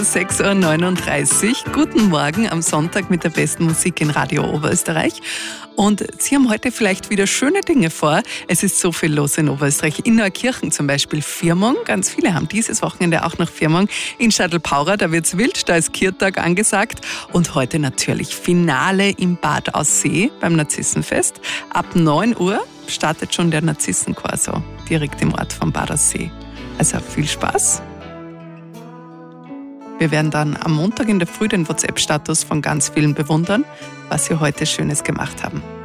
6:39 Uhr. Guten Morgen am Sonntag mit der besten Musik in Radio Oberösterreich. Und Sie haben heute vielleicht wieder schöne Dinge vor. Es ist so viel los in Oberösterreich. In Neukirchen zum Beispiel Firmung. Ganz viele haben dieses Wochenende auch noch Firmung. In Stadl-Paura, da wird's wild, da ist Kirtag angesagt. Und heute natürlich Finale im Bad Aussee beim Narzissenfest. Ab 9 Uhr startet schon der Narzissenchor so direkt im Ort von Bad Aussee. Also viel Spaß. Wir werden dann am Montag in der Früh den WhatsApp-Status von ganz vielen bewundern, was sie heute Schönes gemacht haben.